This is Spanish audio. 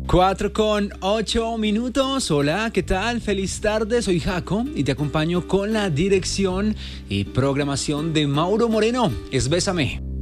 4:08. Hola, ¿qué tal? Feliz tarde, soy Jaco y te acompaño con la dirección y programación de Mauro Moreno. Es Bésame.